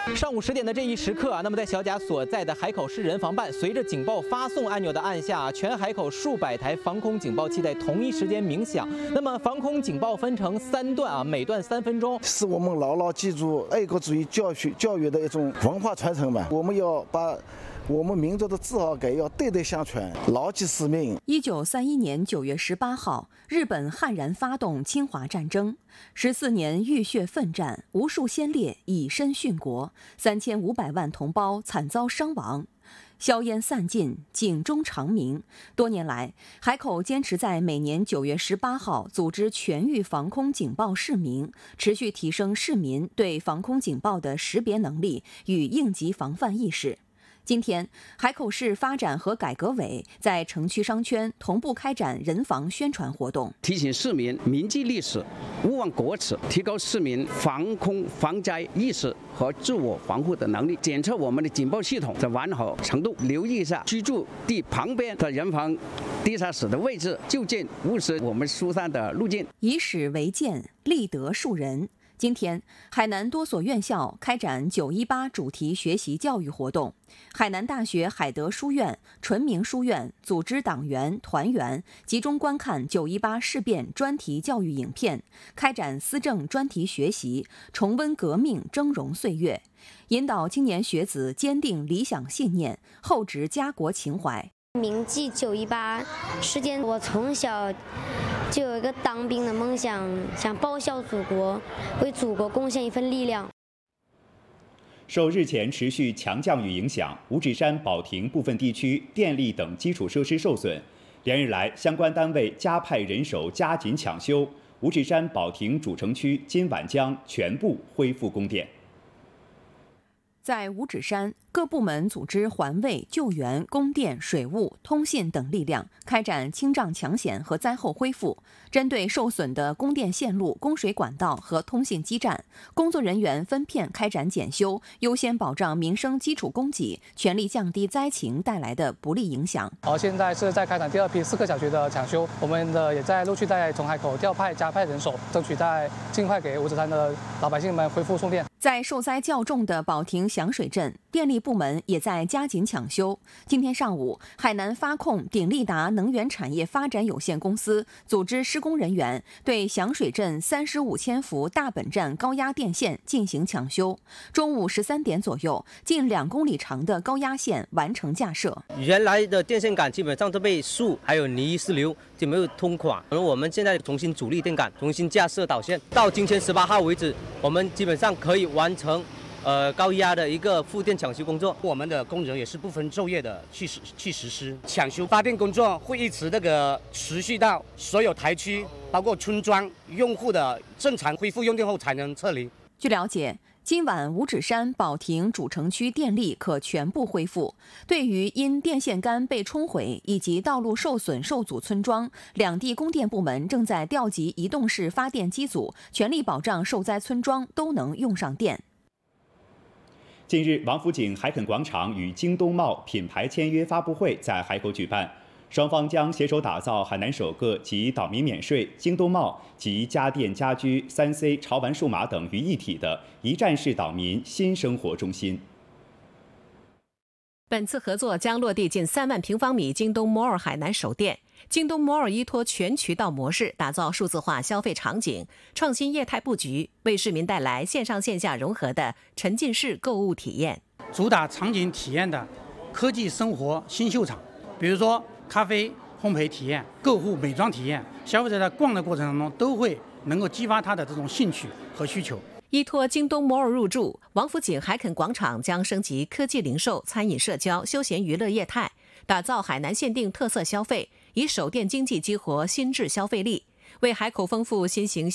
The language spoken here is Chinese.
上午10点的这一时刻啊，那么在小甲所在的海口市人防办，随着警报发送按钮的按下，全海口数百台防空警报器在同一时间鸣响。那么防空警报分成3段啊，每段3分钟， 是我们牢牢记住爱国主义教育的一种文化传承吧。我们要把我们民族的自豪感要代代相传，牢记使命。 1931年9月18号，日本悍然发动侵华战争，14年浴血奋战，无数先烈以身殉国，3500万同胞惨遭伤亡。硝烟散尽，警钟长鸣。多年来，海口坚持在每年9月18号组织全域防空警报示鸣，持续提升市民对防空警报的识别能力与应急防范意识。今天，海口市发展和改革委在城区商圈同步开展人防宣传活动， 提醒市民铭记历史，勿忘国耻，提高市民防空防灾意识和自我防护的能力，检测我们的警报系统的完好程度，留意一下居住地旁边的人防地下室的位置，就近务实我们疏散的路径， 以史为鉴，立德树人。今天，海南多所院校开展918主题学习教育活动。海南大学海德书院、纯明书院组织党员团员集中观看918事变专题教育影片，开展思政专题学习，重温革命峥嵘岁月，引导青年学子坚定理想信念，厚植家国情怀。 铭记918事件，我从小就有一个当兵的梦想，想报效祖国，为祖国贡献一份力量。 受日前持续强降雨影响，五指山、保亭部分地区电力等基础设施受损，连日来相关单位加派人手加紧抢修，五指山、保亭主城区今晚将全部恢复供电。 在五指山，各部门组织环卫、救援、供电、水务、通信等力量，开展清障抢险和灾后恢复。针对受损的供电线路、供水管道和通信基站，工作人员分片开展检修，优先保障民生基础供给，全力降低灾情带来的不利影响。 现在是在开展第2批4个小区的抢修，我们也在陆续在从海口加派人手，争取在尽快给五指山的老百姓们恢复送电。 在受灾较重的保亭响水镇，电力部门也在加紧抢修。今天上午，海南发控鼎力达能源产业发展有限公司组织施工人员对响水镇35千伏大本站高压电线进行抢修。中午13点左右，近2公里长的高压线完成架设。 原来的电线杆基本上都被树还有泥石流就没有通垮，而我们现在重新主力电杆，重新架设导线。到今天18号为止，我们基本上可以完成高压的一个复电抢修工作。 我们的工人也是不分昼夜的去实施抢修发电工作，会一直持续到所有台区包括村庄用户的正常恢复用电后才能撤离。 据了解，今晚五指山、保亭主城区电力可全部恢复。对于因电线杆被冲毁以及道路受损受阻村庄，两地供电部门正在调集移动式发电机组，全力保障受灾村庄都能用上电。 近日，王府井海肯广场与京东茂品牌签约发布会在海口举办，双方将携手打造海南首个集岛民免税、京东茂及家电家居、3C 潮玩数码等于一体的一站式岛民新生活中心。 本次合作将落地近3万平方米京东 Mall 海南首店。京东 Mall 依托全渠道模式，打造数字化消费场景，创新业态布局，为市民带来线上线下融合的沉浸式购物体验。 主打场景体验的科技生活新秀场，比如说咖啡、烘焙体验、购物美妆体验，消费者在逛的过程当中都会能够激发他的这种兴趣和需求。 依托京东 Mall 入驻，王府井海肯广场将升级科技零售、餐饮社交、休闲娱乐业态，打造海南限定特色消费，以手电经济激活新质消费力，为海口丰富新型